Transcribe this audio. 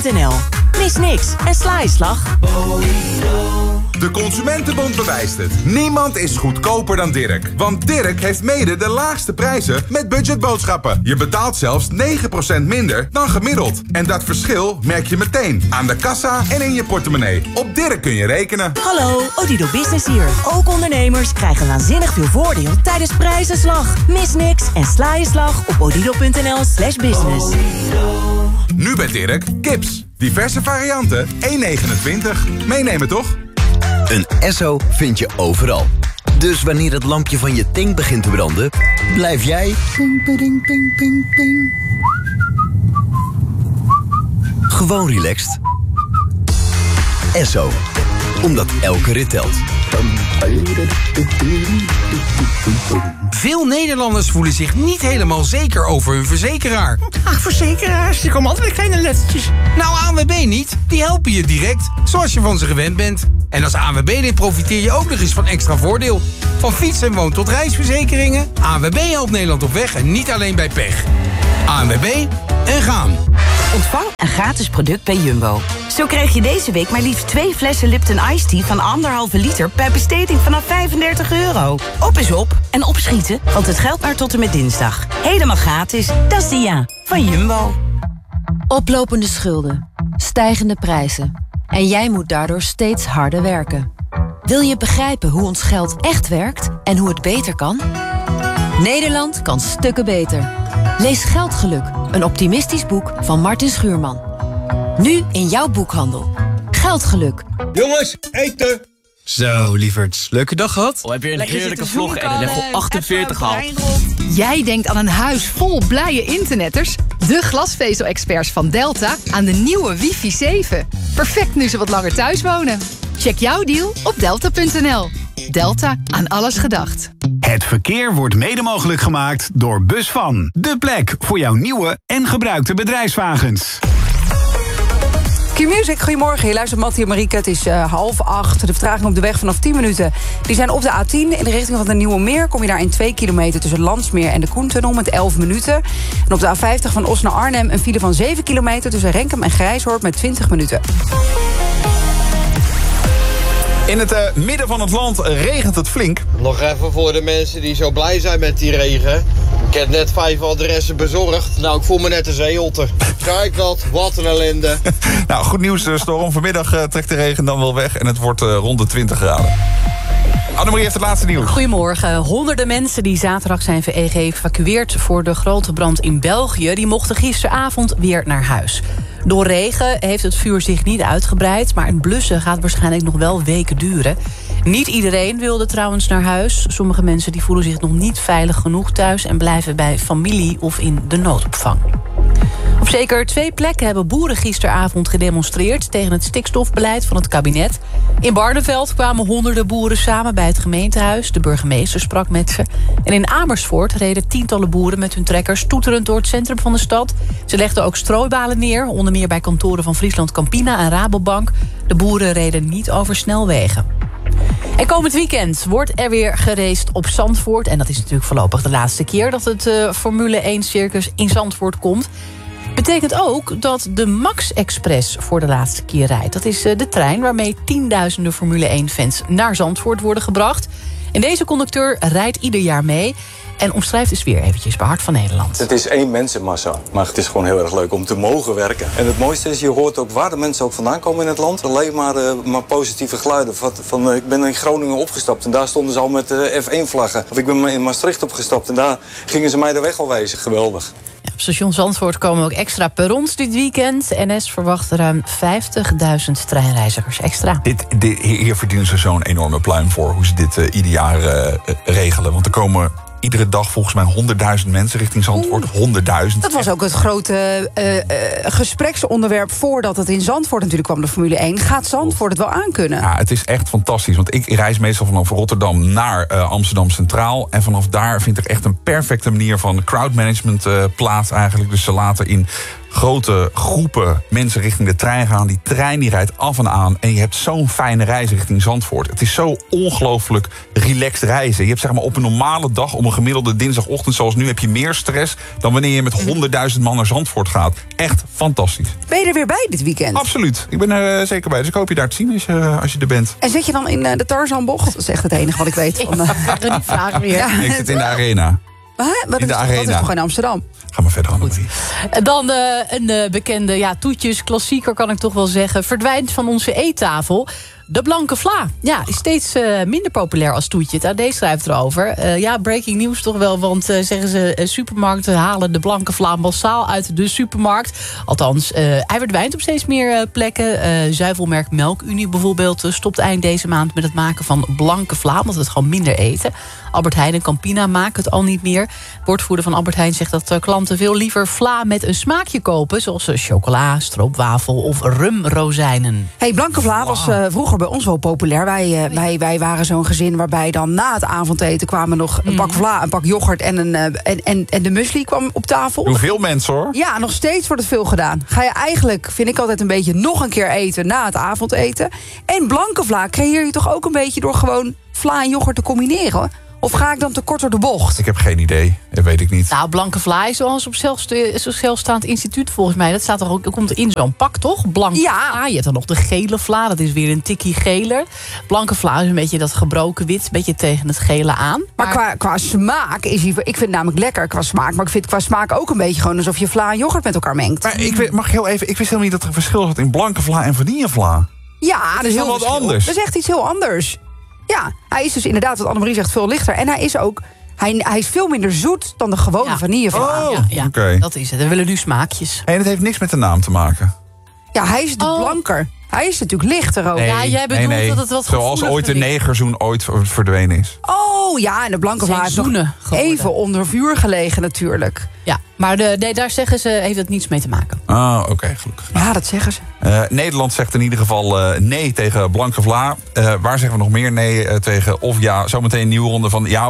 Odido.nl. Mis niks en sla je slag. De Consumentenbond bewijst het. Niemand is goedkoper dan Dirk. Want Dirk heeft mede de laagste prijzen met budgetboodschappen. Je betaalt zelfs 9% minder dan gemiddeld. En dat verschil merk je meteen aan de kassa en in je portemonnee. Op Dirk kun je rekenen. Hallo, Odido Business hier. Ook ondernemers krijgen waanzinnig veel voordeel tijdens prijzenslag. Mis niks en sla je slag op odido.nl/business. Nu bij Dirk, kips. Diverse varianten, 1,29. Meenemen toch? Een Esso vind je overal. Dus wanneer het lampje van je tank begint te branden, blijf jij ping, ping, ping, ping, ping. Gewoon relaxed. Esso. Omdat elke rit telt. Veel Nederlanders voelen zich niet helemaal zeker over hun verzekeraar. Ach, verzekeraars, die komen altijd met kleine lettertjes. Nou, ANWB niet. Die helpen je direct, zoals je van ze gewend bent. En als ANWB-lid profiteer je ook nog eens van extra voordeel. Van fiets- en woon- tot reisverzekeringen. ANWB helpt Nederland op weg en niet alleen bij pech. ANWB en gaan. Ontvang een gratis product bij Jumbo. Zo krijg je deze week maar liefst 2 flessen Lipton Iced Tea van 1,5 liter... bij besteding vanaf €35. Op is op en opschieten, want het geldt maar tot en met dinsdag. Helemaal gratis, dat is Dia van Jumbo. Oplopende schulden, stijgende prijzen. En jij moet daardoor steeds harder werken. Wil je begrijpen hoe ons geld echt werkt en hoe het beter kan? Nederland kan stukken beter. Lees Geldgeluk, een optimistisch boek van Martin Schuurman. Nu in jouw boekhandel. Geldgeluk. Jongens, eten! Zo, lieverds. Leuke dag gehad? Heb je een heerlijke vlog en een level 48 gehaald? Jij denkt aan een huis vol blije internetters? De glasvezel-experts van Delta aan de nieuwe wifi 7. Perfect nu ze wat langer thuis wonen. Check jouw deal op delta.nl. Delta, aan alles gedacht. Het verkeer wordt mede mogelijk gemaakt door Busvan. De plek voor jouw nieuwe en gebruikte bedrijfswagens. Q-Music, goedemorgen. Je luistert Mattie en Marieke. Het is 7:30. De vertraging op de weg vanaf 10 minuten. Die zijn op de A10 in de richting van de Nieuwe Meer. Kom je daar in 2 kilometer tussen Landsmeer en de Koentunnel met 11 minuten. En op de A50 van Os naar Arnhem een file van 7 kilometer tussen Renkum en Grijshoort met 20 minuten. In het midden van het land regent het flink. Nog even voor de mensen die zo blij zijn met die regen. Ik heb net 5 adressen bezorgd. Nou, ik voel me net een zeeotter. Kijk wat een ellende. Nou, goed nieuws, Storm. Vanmiddag trekt de regen dan wel weg en het wordt rond de 20 graden. Annemarie heeft het laatste nieuws. Goedemorgen. Honderden mensen die zaterdag zijn geëvacueerd voor de grote brand in België, die mochten gisteravond weer naar huis. Door regen heeft het vuur zich niet uitgebreid, maar het blussen gaat waarschijnlijk nog wel weken duren. Niet iedereen wilde trouwens naar huis. Sommige mensen die voelen zich nog niet veilig genoeg thuis en blijven bij familie of in de noodopvang. Op zeker 2 plekken hebben boeren gisteravond gedemonstreerd tegen het stikstofbeleid van het kabinet. In Barneveld kwamen honderden boeren samen bij het gemeentehuis. De burgemeester sprak met ze. En in Amersfoort reden tientallen boeren met hun trekkers toeterend door het centrum van de stad. Ze legden ook strooibalen neer, onder meer bij kantoren van Friesland Campina en Rabobank. De boeren reden niet over snelwegen. En komend weekend wordt er weer geraced op Zandvoort. En dat is natuurlijk voorlopig de laatste keer dat het Formule 1-circus in Zandvoort komt. Betekent ook dat de Max Express voor de laatste keer rijdt. Dat is de trein waarmee tienduizenden Formule 1-fans naar Zandvoort worden gebracht. En deze conducteur rijdt ieder jaar mee en omschrijft dus weer eventjes bij Hart van Nederland. Het is 1 mensenmassa, maar het is gewoon heel erg leuk om te mogen werken. En het mooiste is, je hoort ook waar de mensen ook vandaan komen in het land. Alleen maar positieve geluiden. Ik ben in Groningen opgestapt en daar stonden ze al met F1-vlaggen. Of ik ben in Maastricht opgestapt en daar gingen ze mij de weg al wijzen. Geweldig. Ja, op station Zandvoort komen ook extra perrons dit weekend. NS verwacht ruim 50.000 treinreizigers extra. Hier verdienen ze zo'n enorme pluim voor, hoe ze dit ieder jaar regelen. Want er komen iedere dag volgens mij 100.000 mensen richting Zandvoort. 100.000. Dat was ook het grote gespreksonderwerp voordat het in Zandvoort natuurlijk kwam, de Formule 1. Gaat Zandvoort het wel aankunnen? Ja, het is echt fantastisch. Want ik reis meestal vanaf Rotterdam naar Amsterdam Centraal. En vanaf daar vind ik echt een perfecte manier van crowdmanagement plaats eigenlijk. Dus ze laten in grote groepen mensen richting de trein gaan. Die trein die rijdt af en aan. En je hebt zo'n fijne reis richting Zandvoort. Het is zo ongelooflijk relaxed reizen. Je hebt zeg maar op een normale dag, op een gemiddelde dinsdagochtend zoals nu, heb je meer stress dan wanneer je met 100.000 man naar Zandvoort gaat. Echt fantastisch. Ben je er weer bij dit weekend? Absoluut. Ik ben er zeker bij. Dus ik hoop je daar te zien als je er bent. En zit je dan in de Tarzanbocht? Dat is echt het enige wat ik weet. Van, die vraag weer. Ja. Ik zit in de arena. In de arena. Dat is toch in Amsterdam? Ga maar verder, Annemarie. Dan een bekende toetjes, klassieker kan ik toch wel zeggen. Verdwijnt van onze eettafel. De blanke vla. Ja, is steeds minder populair als toetje. Het AD schrijft erover. Breaking news toch wel. Want zeggen ze, supermarkten halen de blanke vla massaal uit de supermarkt. Althans, hij verdwijnt op steeds meer plekken. Zuivelmerk Melkunie bijvoorbeeld stopt eind deze maand met het maken van blanke vla. Omdat we het gewoon minder eten. Albert Heijn en Campina maken het al niet meer. Woordvoerder van Albert Heijn zegt dat klanten veel liever vla met een smaakje kopen. Zoals chocola, stroopwafel of rumrozijnen. Hey, blanke vla was vroeger bij ons wel populair. Wij waren zo'n gezin waarbij dan na het avondeten kwamen nog een pak vla, een pak yoghurt en de muesli kwam op tafel. Hoeveel mensen hoor? Ja, nog steeds wordt het veel gedaan. Ga je eigenlijk, vind ik altijd een beetje, nog een keer eten na het avondeten. En blanke vla creëer je toch ook een beetje door gewoon vla en yoghurt te combineren. Of ga ik dan te kort door de bocht? Ik heb geen idee. Dat weet ik niet. Nou, blanke vla is zoals op zo'n zelfstaand instituut volgens mij. Dat staat er ook, komt in zo'n pak, toch? Blanke vla. Je hebt dan nog de gele vla. Dat is weer een tikkie geler. Blanke vla is een beetje dat gebroken wit. Een beetje tegen het gele aan. Maar qua smaak is hij... Ik vind het namelijk lekker qua smaak. Maar ik vind het qua smaak ook een beetje gewoon alsof je vla en yoghurt met elkaar mengt. Maar ik wist helemaal niet dat er verschil zat in blanke vla en vanillevla. Ja, dat is heel wat anders. Dat is echt iets heel anders. Ja, hij is dus inderdaad, wat Annemarie zegt, veel lichter. En hij is ook... Hij is veel minder zoet dan de gewone vanillevla. Okay. Dat is het. We willen nu smaakjes. En het heeft niks met de naam te maken. Ja, hij is natuurlijk blanker. Hij is natuurlijk lichter ook. Nee, jij bedoelt dat het wat zoals ooit de negerzoen ooit verdwenen is. Oh ja, en de blanke vla is nog even onder vuur gelegen natuurlijk. Ja, maar daar zeggen ze, heeft het niets mee te maken. Oké, gelukkig. Ja, dat zeggen ze. Nederland zegt in ieder geval nee tegen blanke vla. Waar zeggen we nog meer nee tegen? Of ja, zometeen een nieuwe ronde van ja